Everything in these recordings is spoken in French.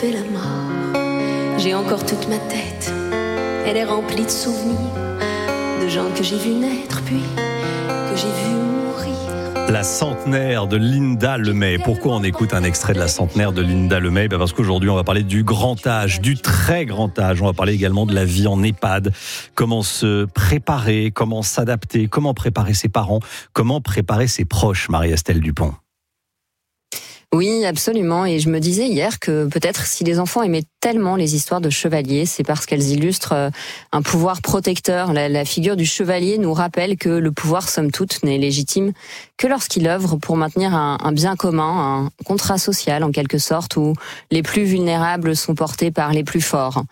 Et la mort, j'ai encore toute ma tête. Elle est remplie de souvenirs, de gens que j'ai vus naître, puis que j'ai vus mourir. La centenaire de Linda Lemay. Pourquoi on écoute un extrait de la centenaire de Linda Lemay ? Parce qu'aujourd'hui, on va parler du grand âge, du très grand âge. On va parler également de la vie en EHPAD. Comment se préparer, comment s'adapter, comment préparer ses parents, comment préparer ses proches, Marie-Estelle Dupont. Oui, absolument. Et je me disais hier que peut-être si les enfants aimaient tellement les histoires de chevaliers, c'est parce qu'elles illustrent un pouvoir protecteur. La figure du chevalier nous rappelle que le pouvoir, somme toute, n'est légitime que lorsqu'il œuvre pour maintenir un bien commun, un contrat social en quelque sorte, où les plus vulnérables sont portés par les plus forts.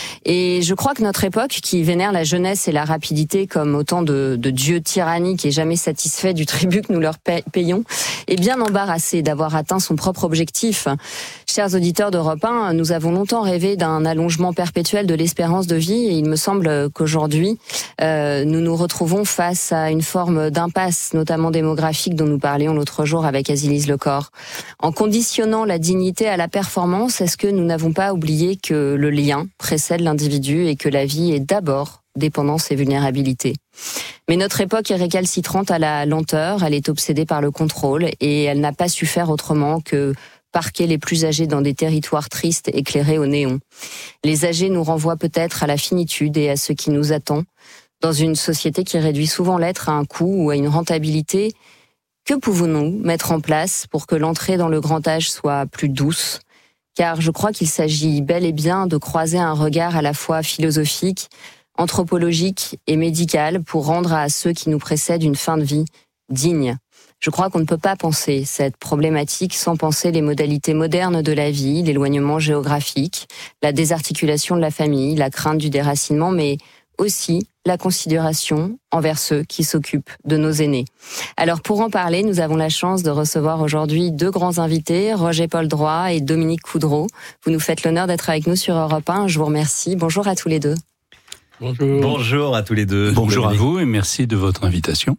Et je crois que notre époque, qui vénère la jeunesse et la rapidité comme autant de dieux tyranniques et jamais satisfaits du tribut que nous leur payons, est bien embarrassée d'avoir atteint son propre objectif. Chers auditeurs d'Europe 1, nous avons longtemps rêvé d'un allongement perpétuel de l'espérance de vie et il me semble qu'aujourd'hui, nous nous retrouvons face à une forme d'impasse, notamment démographique, dont nous parlions l'autre jour avec Azilise Lecor. En conditionnant la dignité à la performance, est-ce que nous n'avons pas oublié que le lien précède l'individu et que la vie est d'abord dépendance et vulnérabilité. Mais notre époque est récalcitrante à la lenteur, elle est obsédée par le contrôle et elle n'a pas su faire autrement que parquer les plus âgés dans des territoires tristes éclairés au néon. Les âgés nous renvoient peut-être à la finitude et à ce qui nous attend. Dans une société qui réduit souvent l'être à un coût ou à une rentabilité, que pouvons-nous mettre en place pour que l'entrée dans le grand âge soit plus douce ? Car je crois qu'il s'agit bel et bien de croiser un regard à la fois philosophique, anthropologique et médical pour rendre à ceux qui nous précèdent une fin de vie digne. Je crois qu'on ne peut pas penser cette problématique sans penser les modalités modernes de la vie, l'éloignement géographique, la désarticulation de la famille, la crainte du déracinement, mais aussi la considération envers ceux qui s'occupent de nos aînés. Alors pour en parler, nous avons la chance de recevoir aujourd'hui deux grands invités, Roger-Paul Droit et Dominique Coudreau. Vous nous faites l'honneur d'être avec nous sur Europe 1. Je vous remercie. Bonjour à tous les deux. Bonjour. Bonjour à tous les deux. Bonjour à vous et merci de votre invitation.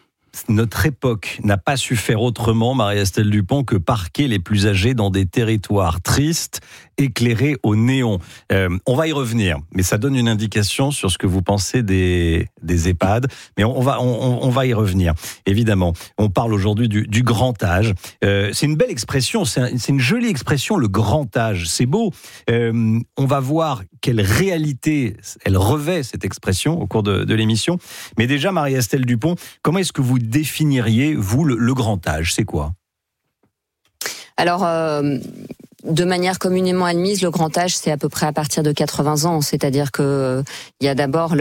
Notre époque n'a pas su faire autrement, Marie-Estelle Dupont, que parquer les plus âgés dans des territoires tristes, éclairés au néon. On va y revenir, mais ça donne une indication sur ce que vous pensez des EHPAD. Mais on va y revenir, évidemment. On parle aujourd'hui du grand âge. C'est une belle expression, c'est une jolie expression, le grand âge. C'est beau. On va voir quelle réalité elle revêt, cette expression, au cours de l'émission. Mais déjà, Marie-Estelle Dupont, comment est-ce que vous définiriez, vous, le grand âge ? C'est quoi ? Alors, de manière communément admise, le grand âge, c'est à peu près à partir de 80 ans. C'est-à-dire que il y a d'abord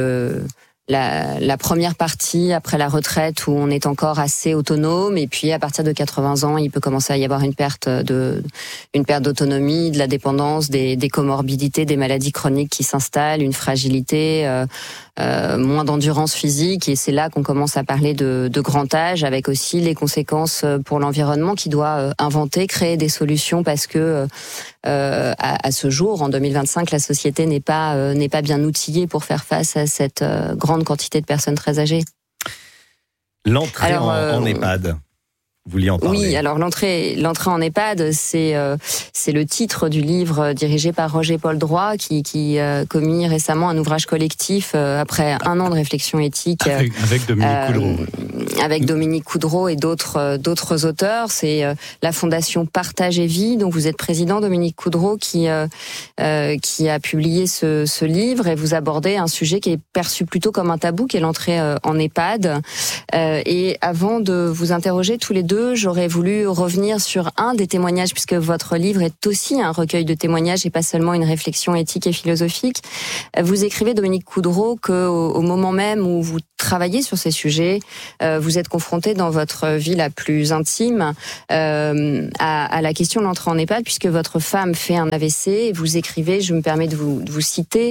la première partie après la retraite où on est encore assez autonome, et puis à partir de 80 ans, il peut commencer à y avoir une perte d'autonomie, de la dépendance, des comorbidités, des maladies chroniques qui s'installent, une fragilité, moins d'endurance physique, et c'est là qu'on commence à parler de grand âge, avec aussi les conséquences pour l'environnement qui doit inventer, créer des solutions, parce que à ce jour, en 2025, la société n'est pas bien outillée pour faire face à cette grande quantité de personnes très âgées. L'entrée en EHPAD. Vous vouliez en parler. Oui, alors l'entrée en EHPAD, c'est le titre du livre dirigé par Roger-Paul Droit qui commis récemment un ouvrage collectif après un an de réflexion éthique avec Dominique Coudreau. Avec Dominique Coudreau et d'autres auteurs. C'est la Fondation Partage et Vie, dont vous êtes président, Dominique Coudreau, qui a publié ce livre, et vous abordez un sujet qui est perçu plutôt comme un tabou, qui est l'entrée en EHPAD. Et avant de vous interroger tous les deux, j'aurais voulu revenir sur un des témoignages, puisque votre livre est aussi un recueil de témoignages et pas seulement une réflexion éthique et philosophique. Vous écrivez, Dominique Coudreau, qu'au moment même où vous travaillez sur ces sujets, vous êtes confronté dans votre vie la plus intime à la question de l'entrée en EHPAD, puisque votre femme fait un AVC, et vous écrivez, je me permets de vous citer,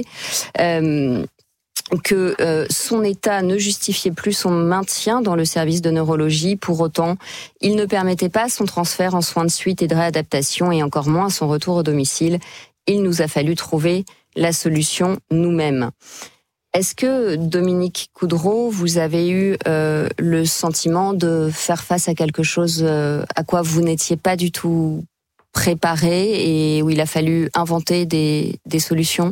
que son état ne justifiait plus son maintien dans le service de neurologie. Pour autant, il ne permettait pas son transfert en soins de suite et de réadaptation, et encore moins son retour au domicile. Il nous a fallu trouver la solution nous-mêmes. Est-ce que, Dominique Coudreau, vous avez eu le sentiment de faire face à quelque chose à quoi vous n'étiez pas du tout préparé et où il a fallu inventer des solutions?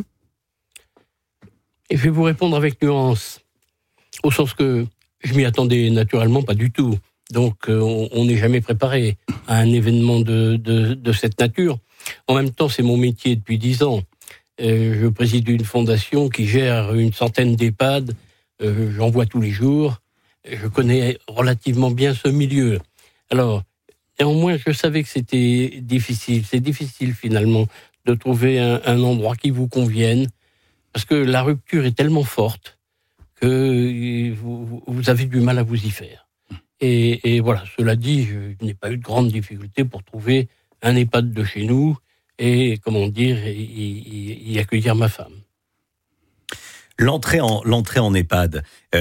Et je vais vous répondre avec nuance, au sens que je m'y attendais naturellement pas du tout. Donc on n'est jamais préparé à un événement de cette nature. En même temps, c'est mon métier depuis 10 ans. Je préside une fondation qui gère une centaine d'EHPAD. J'en vois tous les jours. Je connais relativement bien ce milieu. Alors, néanmoins, je savais que c'était difficile. C'est difficile, finalement, de trouver un endroit qui vous convienne, parce que la rupture est tellement forte que vous avez du mal à vous y faire. Et voilà, cela dit, je n'ai pas eu de grandes difficultés pour trouver un EHPAD de chez nous et, comment dire, y accueillir ma femme. L'entrée en EHPAD,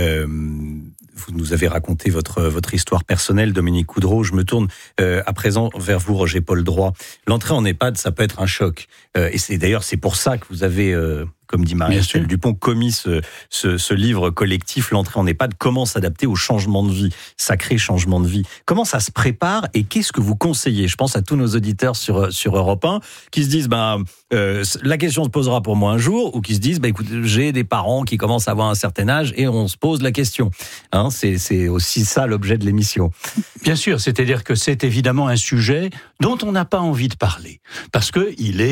vous nous avez raconté votre histoire personnelle, Dominique Coudreau. Je me tourne à présent vers vous, Roger-Paul Droit. L'entrée en EHPAD, ça peut être un choc. Et c'est pour ça que vous avez, comme dit Marie-Estelle Dupont, commis ce livre collectif, L'entrée en EHPAD, comment s'adapter au changement de vie, sacré changement de vie. Comment ça se prépare et qu'est-ce que vous conseillez? Je pense à tous nos auditeurs sur Europe 1 qui se disent, la question se posera pour moi un jour, ou qui se disent, écoute, j'ai des parents qui commencent à avoir un certain âge et on se pose la question. C'est aussi ça l'objet de l'émission. Bien sûr, c'est-à-dire que c'est évidemment un sujet dont on n'a pas envie de parler, parce que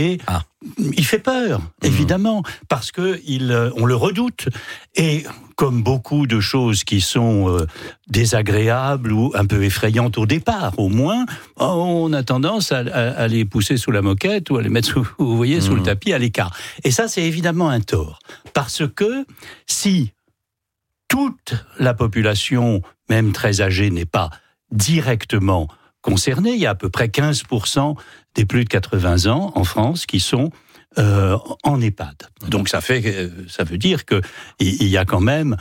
il fait peur, évidemment, parce que on le redoute. Et comme beaucoup de choses qui sont désagréables ou un peu effrayantes au départ, au moins, on a tendance à les pousser sous la moquette ou à les mettre sous le tapis, à l'écart. Et ça, c'est évidemment un tort. Parce que si toute la population, même très âgée, n'est pas directement concernée, il y a à peu près 15% des plus de 80 ans en France qui sont en EHPAD. Donc ça veut dire qu'il y a quand même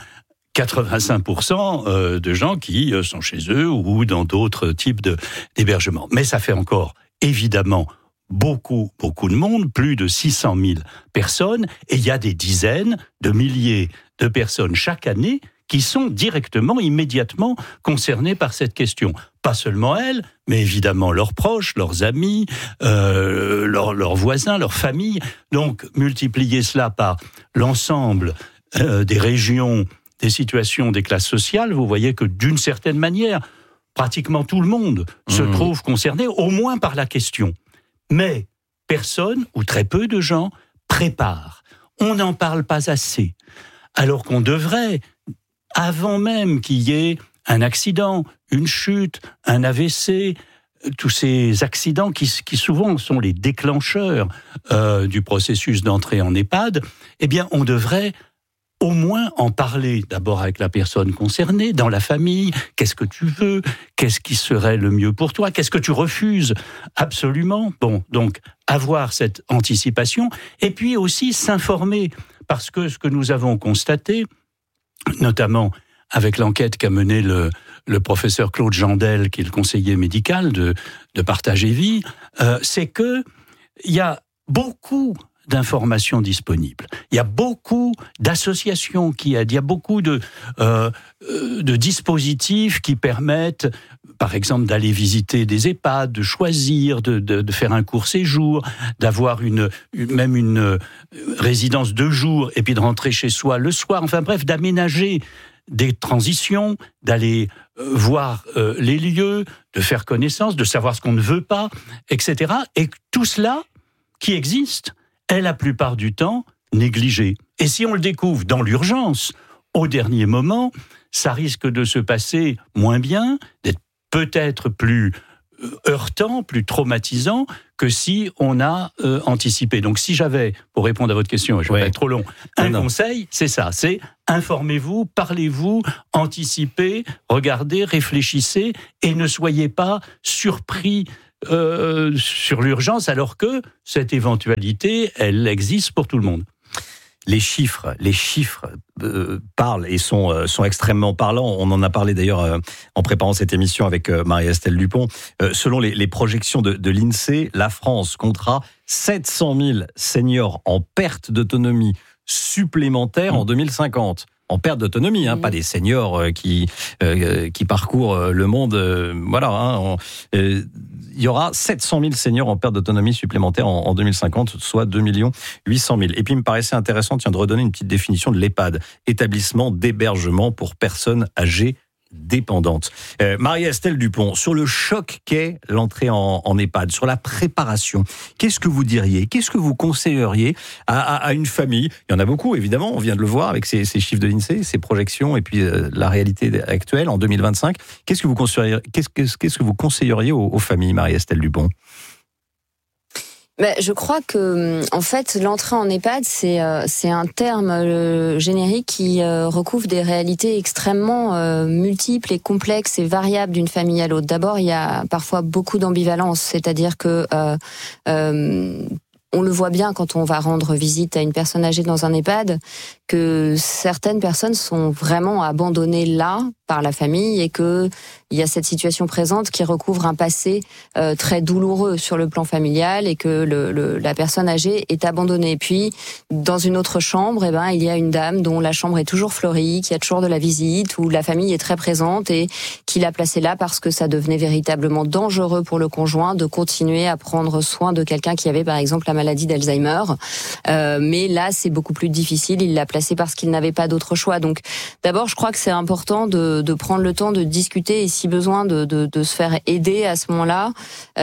85% de gens qui sont chez eux ou dans d'autres types d'hébergements. Mais ça fait encore évidemment beaucoup de monde, plus de 600 000 personnes, et il y a des dizaines de milliers de personnes chaque année qui sont directement, immédiatement concernées par cette question. Pas seulement elles, mais évidemment leurs proches, leurs amis, leurs voisins, leurs familles. Donc, multiplier cela par l'ensemble des régions, des situations, des classes sociales, vous voyez que d'une certaine manière, pratiquement tout le monde se trouve concerné, au moins par la question. Mais personne, ou très peu de gens, préparent. On n'en parle pas assez. Alors qu'on devrait, avant même qu'il y ait un accident, une chute, un AVC, tous ces accidents qui souvent sont les déclencheurs du processus d'entrée en EHPAD, eh bien, on devrait au moins en parler d'abord avec la personne concernée, dans la famille. Qu'est-ce que tu veux? Qu'est-ce qui serait le mieux pour toi? Qu'est-ce que tu refuses absolument? Bon, donc avoir cette anticipation et puis aussi s'informer, parce que ce que nous avons constaté, notamment avec l'enquête qu'a menée le professeur Claude Jandel, qui est le conseiller médical de Partage et Vie, c'est que il y a beaucoup d'informations disponibles. Il y a beaucoup d'associations qui aident. Il y a beaucoup de dispositifs qui permettent, par exemple, d'aller visiter des EHPAD, de choisir, de faire un court séjour, d'avoir même une résidence 2 jours et puis de rentrer chez soi le soir. Enfin bref, d'aménager des transitions, d'aller voir les lieux, de faire connaissance, de savoir ce qu'on ne veut pas, etc. Et tout cela qui existe est la plupart du temps négligé. Et si on le découvre dans l'urgence, au dernier moment, ça risque de se passer moins bien, d'être peut-être plus heurtant, plus traumatisant que si on a anticipé. Donc si j'avais, pour répondre à votre question, je ne vais pas être trop long, conseil, c'est ça, c'est informez-vous, parlez-vous, anticipez, regardez, réfléchissez et ne soyez pas surpris sur l'urgence, alors que cette éventualité, elle existe pour tout le monde. Les chiffres parlent et sont extrêmement parlants. On en a parlé d'ailleurs en préparant cette émission avec Marie-Estelle Dupont. Selon les projections de l'INSEE, la France comptera 700 000 seniors en perte d'autonomie supplémentaire en 2050. en perte d'autonomie, pas des seniors qui parcourent le monde. Il y aura 700 000 seniors en perte d'autonomie supplémentaire en 2050, soit 2 800 000. Et puis, il me paraissait intéressant de redonner une petite définition de l'EHPAD, établissement d'hébergement pour personnes âgées dépendantes. Marie-Estelle Dupont, sur le choc qu'est l'entrée en EHPAD, sur la préparation, qu'est-ce que vous diriez, qu'est-ce que vous conseilleriez à une famille? Il y en a beaucoup, évidemment, on vient de le voir avec ces chiffres de l'INSEE, ces projections et puis la réalité actuelle en 2025. Qu'est-ce que vous conseilleriez aux familles, Marie-Estelle Dupont? Je crois que, en fait, l'entrée en EHPAD, c'est un terme générique qui recouvre des réalités extrêmement multiples et complexes et variables d'une famille à l'autre. D'abord, il y a parfois beaucoup d'ambivalence, c'est-à-dire que on le voit bien quand on va rendre visite à une personne âgée dans un EHPAD, que certaines personnes sont vraiment abandonnées là par la famille et que il y a cette situation présente qui recouvre un passé très douloureux sur le plan familial et que la personne âgée est abandonnée. Et puis, dans une autre chambre, il y a une dame dont la chambre est toujours fleurie, qui a toujours de la visite, où la famille est très présente et qui l'a placée là parce que ça devenait véritablement dangereux pour le conjoint de continuer à prendre soin de quelqu'un qui avait, par exemple, la maladie d'Alzheimer. Mais là, c'est beaucoup plus difficile. Il l'a placé parce qu'il n'avait pas d'autre choix. Donc, d'abord, je crois que c'est important de prendre le temps de discuter et si besoin de se faire aider à ce moment-là,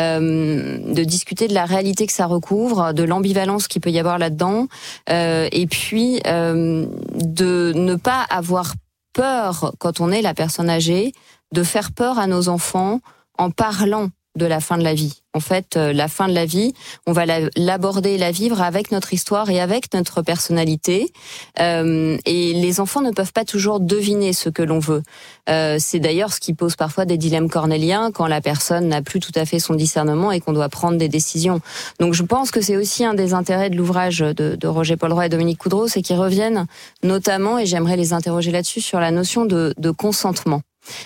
de discuter de la réalité que ça recouvre, de l'ambivalence qu'il peut y avoir là-dedans, et puis de ne pas avoir peur quand on est la personne âgée, de faire peur à nos enfants en parlant de la fin de la vie. En fait, la fin de la vie, on va l'aborder, la vivre avec notre histoire et avec notre personnalité. Et les enfants ne peuvent pas toujours deviner ce que l'on veut. C'est d'ailleurs ce qui pose parfois des dilemmes cornéliens quand la personne n'a plus tout à fait son discernement et qu'on doit prendre des décisions. Donc je pense que c'est aussi un des intérêts de l'ouvrage de Roger Poldroy et Dominique Coudreau, c'est qu'ils reviennent notamment, et j'aimerais les interroger là-dessus, sur la notion de consentement.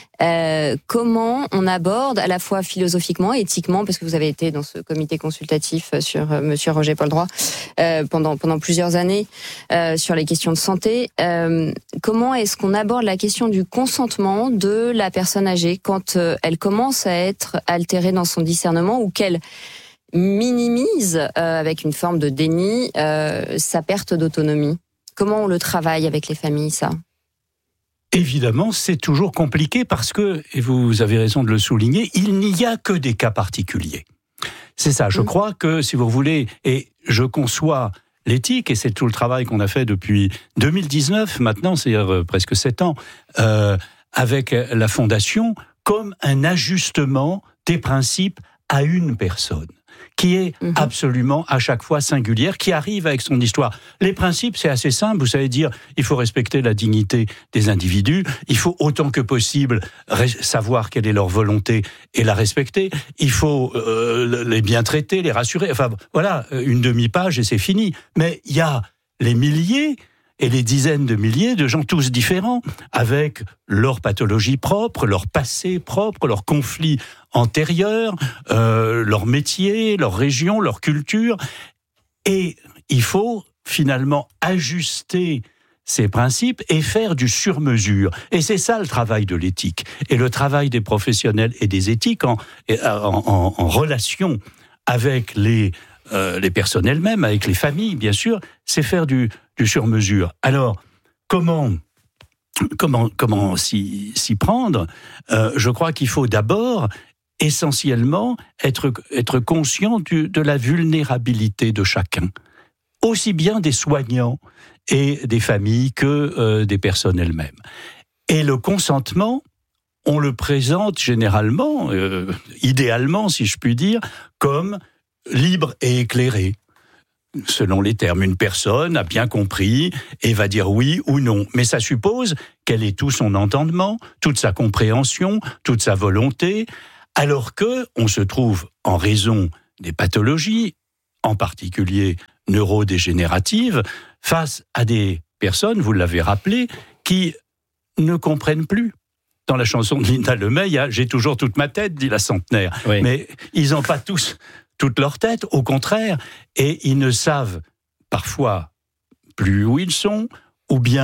Comment on aborde à la fois philosophiquement, éthiquement, parce que vous avez été dans ce comité consultatif sur Monsieur Roger Poldroy pendant plusieurs années sur les questions de santé. Comment est-ce qu'on aborde la question du consentement de la personne âgée quand elle commence à être altérée dans son discernement ou qu'elle minimise avec une forme de déni sa perte d'autonomie? Comment on le travaille avec les familles, ça? Évidemment, c'est toujours compliqué parce que, et vous avez raison de le souligner, il n'y a que des cas particuliers. C'est ça, je crois que, si vous voulez, et je conçois l'éthique, et c'est tout le travail qu'on a fait depuis 2019, maintenant, c'est-à-dire presque 7 ans, avec la Fondation, comme un ajustement des principes à une personne, qui est absolument à chaque fois singulière, qui arrive avec son histoire. Les principes, c'est assez simple, vous savez dire, il faut respecter la dignité des individus, il faut autant que possible savoir quelle est leur volonté et la respecter, il faut les bien traiter, les rassurer, enfin voilà, une demi-page et c'est fini. Mais il y a les milliers et les dizaines de milliers de gens tous différents, avec leur pathologie propre, leur passé propre, leurs conflits antérieurs, leur métier, leur région, leur culture. Et il faut finalement ajuster ces principes et faire du sur-mesure. Et c'est ça le travail de l'éthique. Et le travail des professionnels et des éthiques en relation avec les personnes elles-mêmes, avec les familles, bien sûr, c'est faire du sur-mesure. Alors, comment s'y prendre? Je crois qu'il faut d'abord, essentiellement, être conscient de la vulnérabilité de chacun, aussi bien des soignants et des familles que des personnes elles-mêmes. Et le consentement, on le présente généralement, idéalement, si je puis dire, comme libre et éclairé. Selon les termes, une personne a bien compris et va dire oui ou non. Mais ça suppose qu'elle ait tout son entendement, toute sa compréhension, toute sa volonté, alors que on se trouve, en raison des pathologies, en particulier neurodégénératives, face à des personnes, vous l'avez rappelé, qui ne comprennent plus. Dans la chanson de Linda Lemay, il y a « J'ai toujours toute ma tête », dit la centenaire. Oui. Mais ils n'ont pas tous toute leur tête, au contraire, et ils ne savent parfois plus où ils sont, ou bien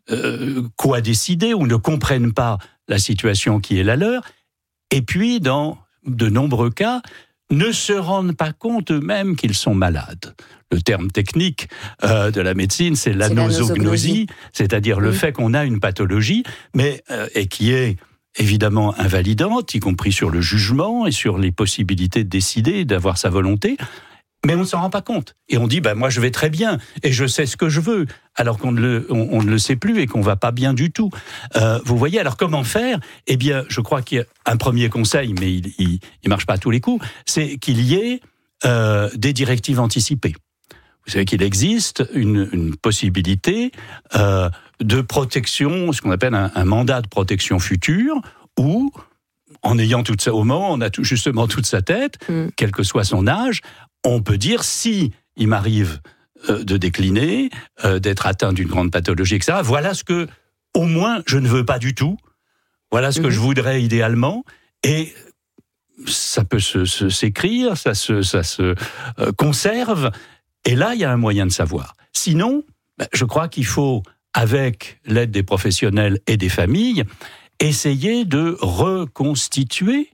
quoi décider ou ne comprennent pas la situation qui est la leur. Et puis, dans de nombreux cas, ne se rendent pas compte eux-mêmes qu'ils sont malades. Le terme technique de la médecine, c'est l'anosognosie, c'est-à-dire le fait qu'on a une pathologie, mais et qui est évidemment invalidante, y compris sur le jugement et sur les possibilités de décider, d'avoir sa volonté. Mais on ne s'en rend pas compte. Et on dit, moi je vais très bien, et je sais ce que je veux, alors qu'on ne le sait plus et qu'on ne va pas bien du tout. Vous voyez, alors comment faire ? Eh bien, je crois qu'il y a un premier conseil, mais il ne marche pas à tous les coups, c'est qu'il y ait des directives anticipées. Vous savez qu'il existe une possibilité de protection, ce qu'on appelle un mandat de protection future, où, en ayant au moment, on a justement toute sa tête, quel que soit son âge, on peut dire, si il m'arrive de décliner, d'être atteint d'une grande pathologie, etc., voilà ce que, au moins, je ne veux pas du tout, voilà ce que je voudrais idéalement, et ça peut s'écrire, ça se conserve, et là, il y a un moyen de savoir. Sinon, je crois qu'il faut, avec l'aide des professionnels et des familles, essayer de reconstituer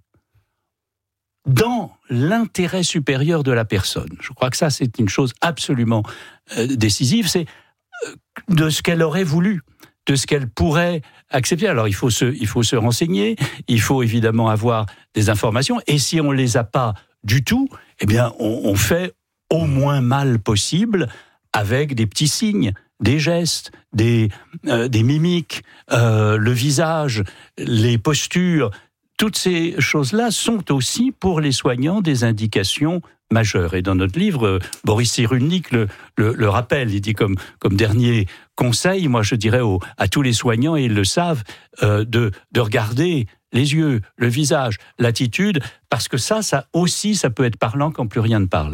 dans l'intérêt supérieur de la personne. Je crois que ça, c'est une chose absolument décisive, c'est de ce qu'elle aurait voulu, de ce qu'elle pourrait accepter. Alors, il faut se renseigner, il faut évidemment avoir des informations, et si on ne les a pas du tout, eh bien, on fait au moins mal possible avec des petits signes, des gestes, des mimiques, le visage, les postures. Toutes ces choses-là sont aussi, pour les soignants, des indications majeures. Et dans notre livre, Boris Cyrulnik le rappelle. Il dit comme dernier conseil, moi je dirais à tous les soignants, et ils le savent, de regarder les yeux, le visage, l'attitude, parce que ça aussi, ça peut être parlant quand plus rien ne parle.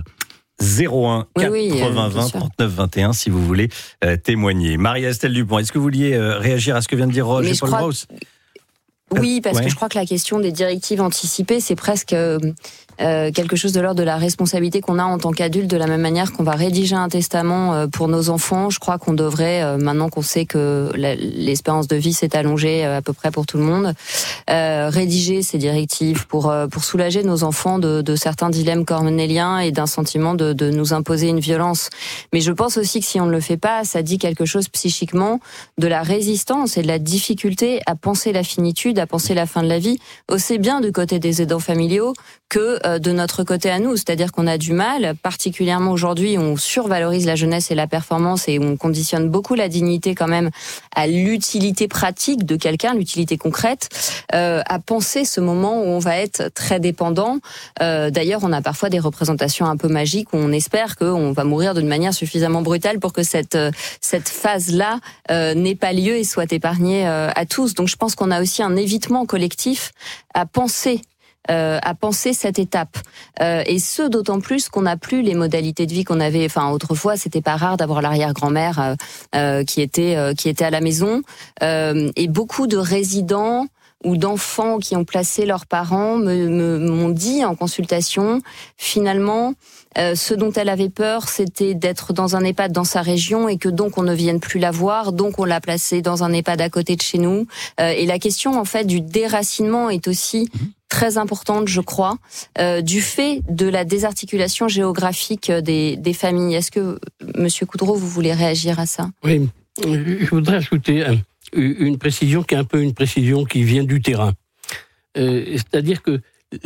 01 80 20 39 21 si vous voulez témoigner. Marie-Estelle Dupont, est-ce que vous vouliez réagir à ce que vient de dire Roger Paul Braus ? Oui, parce que je crois que la question des directives anticipées, c'est presque quelque chose de l'ordre de la responsabilité qu'on a en tant qu'adulte, de la même manière qu'on va rédiger un testament pour nos enfants. Je crois qu'on devrait, maintenant qu'on sait que l'espérance de vie s'est allongée à peu près pour tout le monde, rédiger ces directives pour soulager nos enfants de certains dilemmes cornéliens et d'un sentiment de nous imposer une violence. Mais je pense aussi que si on ne le fait pas, ça dit quelque chose psychiquement de la résistance et de la difficulté à penser la finitude, à penser la fin de la vie, aussi bien du côté des aidants familiaux que de notre côté à nous. C'est-à-dire qu'on a du mal, particulièrement aujourd'hui, on survalorise la jeunesse et la performance et on conditionne beaucoup la dignité quand même à l'utilité pratique de quelqu'un, l'utilité concrète, à penser ce moment où on va être très dépendant. D'ailleurs, on a parfois des représentations un peu magiques où on espère qu'on va mourir d'une manière suffisamment brutale pour que cette phase-là n'ait pas lieu et soit épargnée à tous. Donc je pense qu'on a aussi un évitement collectif à penser cette étape, et ce d'autant plus qu'on n'a plus les modalités de vie qu'on avait. Enfin, autrefois, c'était pas rare d'avoir l'arrière-grand-mère qui était à la maison, et beaucoup de résidents ou d'enfants qui ont placé leurs parents m'ont dit en consultation, finalement, ce dont elle avait peur, c'était d'être dans un EHPAD dans sa région et que donc on ne vienne plus la voir, donc on l'a placée dans un EHPAD à côté de chez nous. Et la question, en fait, du déracinement est aussi très importante, je crois, du fait de la désarticulation géographique des familles. Est-ce que, Monsieur Coudreau, vous voulez réagir à ça ? Oui, je voudrais ajouter une précision qui est un peu une précision qui vient du terrain. C'est-à-dire que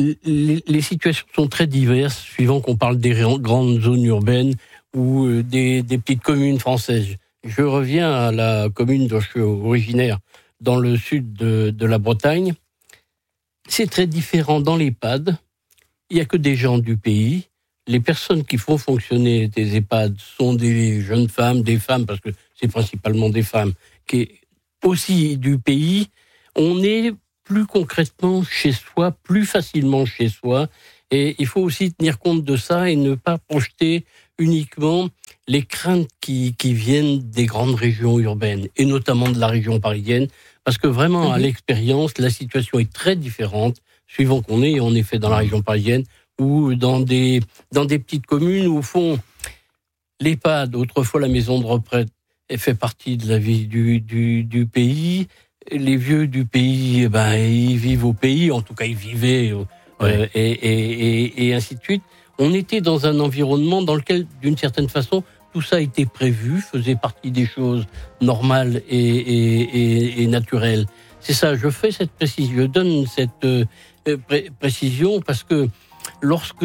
les situations sont très diverses, suivant qu'on parle des grandes zones urbaines ou des petites communes françaises. Je reviens à la commune dont je suis originaire, dans le sud de la Bretagne. C'est très différent dans l'EHPAD. Il n'y a que des gens du pays. Les personnes qui font fonctionner des EHPAD sont des jeunes femmes, des femmes, parce que c'est principalement des femmes, qui aussi du pays. On est plus concrètement chez soi, plus facilement chez soi. Et il faut aussi tenir compte de ça et ne pas projeter uniquement les craintes qui viennent des grandes régions urbaines, et notamment de la région parisienne, parce que vraiment, à l'expérience, la situation est très différente, suivant qu'on est, en effet, dans la région parisienne, ou dans des petites communes où, au fond, l'EHPAD, autrefois la maison de retraite, fait partie de la vie du pays. Les vieux du pays, ils vivent au pays, en tout cas ils vivaient, et ainsi de suite. On était dans un environnement dans lequel, d'une certaine façon, tout ça était prévu, faisait partie des choses normales et naturelles. C'est ça, je fais cette précision, je donne cette précision parce que lorsque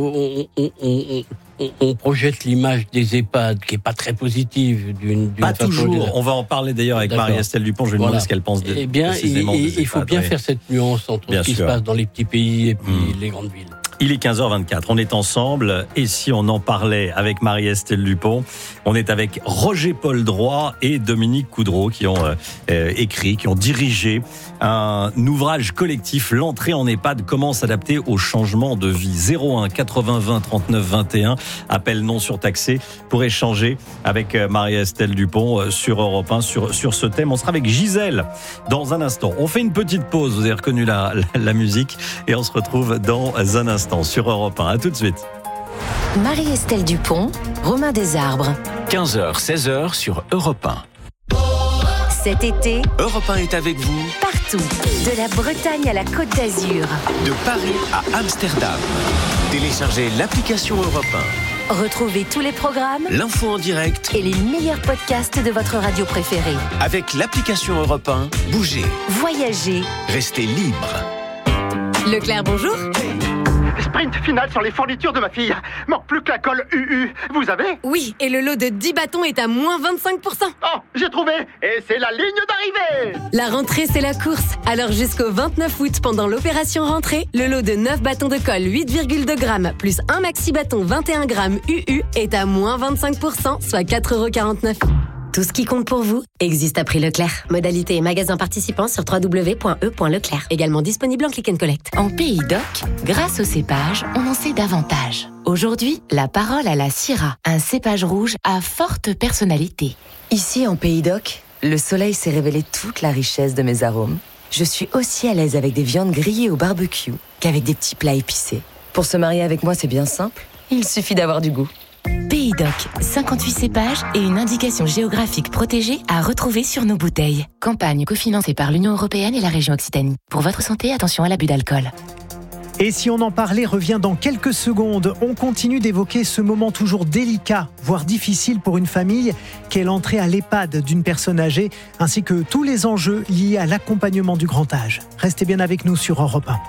on projette l'image des EHPAD, qui est pas très positive d'une pas façon toujours. On va en parler d'ailleurs avec Marie-Estelle Dupont. Je vais lui demander ce qu'elle pense Eh bien, il faut bien faire cette nuance entre ce qui se passe dans les petits pays et puis les grandes villes. Il est 15h24, on est ensemble, et si on en parlait avec Marie-Estelle Dupont, on est avec Roger-Paul Droit et Dominique Coudreau qui ont écrit, qui ont dirigé un ouvrage collectif, L'entrée en EHPAD, comment s'adapter au changement de vie. 01 80 20 39 21, appel non surtaxé pour échanger avec Marie-Estelle Dupont sur Europe 1 sur ce thème. On sera avec Gisèle dans un instant. On fait une petite pause, vous avez reconnu la musique, et on se retrouve dans un instant sur Europe 1. À tout de suite. Marie-Estelle Dupont, Romain Desarbres. 15h, 16h sur Europe 1. Cet été, Europe 1 est avec vous partout, de la Bretagne à la Côte d'Azur. de Paris à Amsterdam. Téléchargez l'application Europe 1. Retrouvez tous les programmes L'info en direct et les meilleurs podcasts de votre radio préférée. avec l'application Europe 1. Bougez, Voyagez. restez libre. Leclerc, bonjour. Sprint final sur les fournitures de ma fille. Manque plus que la colle UU. Vous avez? Oui, et le lot de 10 bâtons est à moins 25%. Oh, j'ai trouvé. Et c'est la ligne d'arrivée. La rentrée, c'est la course. Alors jusqu'au 29 août, pendant l'opération rentrée, le lot de 9 bâtons de colle 8,2 grammes plus un maxi bâton 21 grammes UU est à moins 25%, soit 4,49 €. Tout ce qui compte pour vous existe à prix Leclerc. Modalité et magasin participants sur www.e.leclerc. Également disponible en click and collect. En Pays d'Oc, grâce au cépage, on en sait davantage. Aujourd'hui, la parole à la Syrah, un cépage rouge à forte personnalité. Ici, en Pays d'Oc, le soleil s'est révélé toute la richesse de mes arômes. Je suis aussi à l'aise avec des viandes grillées au barbecue qu'avec des petits plats épicés. Pour se marier avec moi, c'est bien simple. Il suffit d'avoir du goût. Pays d'Oc, 58 cépages et une indication géographique protégée à retrouver sur nos bouteilles. Campagne cofinancée par l'Union européenne et la région Occitanie. Pour votre santé, attention à l'abus d'alcool. Et si on en parlait revient dans quelques secondes. On continue d'évoquer ce moment toujours délicat, voire difficile pour une famille, qu'est l'entrée à l'EHPAD d'une personne âgée, ainsi que tous les enjeux liés à l'accompagnement du grand âge. Restez bien avec nous sur Europe 1.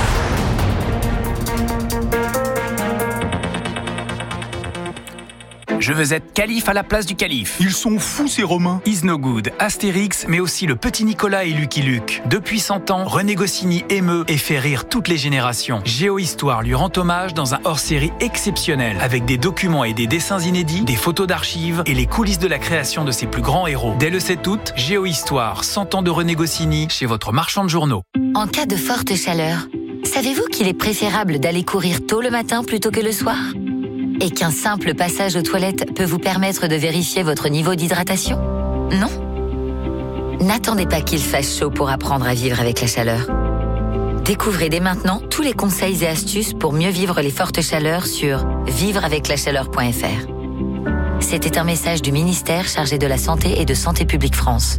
Je veux être calife à la place du calife. Ils sont fous ces Romains. Is No Good, Astérix, mais aussi le petit Nicolas et Lucky Luke. Depuis 100 ans, René Goscinny émeut et fait rire toutes les générations. Géohistoire lui rend hommage dans un hors-série exceptionnel, avec des documents et des dessins inédits, des photos d'archives et les coulisses de la création de ses plus grands héros. Dès le 7 août, Géohistoire, 100 ans de René Goscinny, chez votre marchand de journaux. En cas de forte chaleur, savez-vous qu'il est préférable d'aller courir tôt le matin plutôt que le soir ? Et qu'un simple passage aux toilettes peut vous permettre de vérifier votre niveau d'hydratation ? Non ? N'attendez pas qu'il fasse chaud pour apprendre à vivre avec la chaleur. Découvrez dès maintenant tous les conseils et astuces pour mieux vivre les fortes chaleurs sur vivreaveclachaleur.fr. C'était un message du ministère chargé de la Santé et de Santé publique France.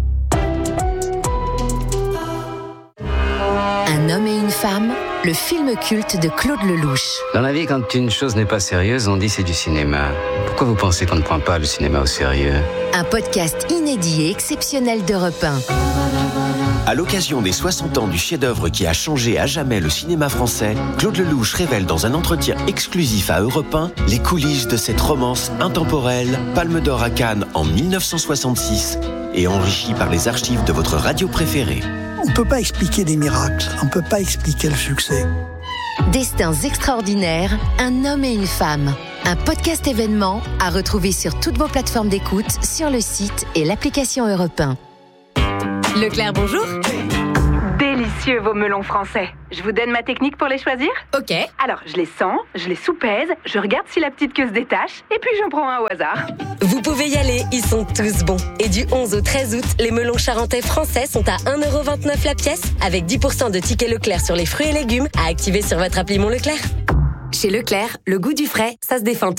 Un homme et une femme, le film culte de Claude Lelouch. Dans la vie, quand une chose n'est pas sérieuse, on dit c'est du cinéma. Pourquoi vous pensez qu'on ne prend pas le cinéma au sérieux ? Un podcast inédit et exceptionnel d'Europe 1. À l'occasion des 60 ans du chef-d'œuvre qui a changé à jamais le cinéma français, Claude Lelouch révèle dans un entretien exclusif à Europe 1 les coulisses de cette romance intemporelle, Palme d'Or à Cannes en 1966 et enrichie par les archives de votre radio préférée. On ne peut pas expliquer des miracles, on ne peut pas expliquer le succès. Destins extraordinaires, un homme et une femme. Un podcast événement à retrouver sur toutes vos plateformes d'écoute, sur le site et l'application Europe 1. Leclerc, bonjour. Délicieux vos melons français. Je vous donne ma technique pour les choisir ? Ok. Alors, je les sens, je les soupèse, je regarde si la petite queue se détache, et puis j'en prends un au hasard. Vous pouvez y aller, ils sont tous bons. Et du 11 au 13 août, les melons charentais français sont à 1,29 € la pièce, avec 10% de tickets Leclerc sur les fruits et légumes à activer sur votre appli Mon Leclerc. Chez Leclerc, le goût du frais, ça se défend.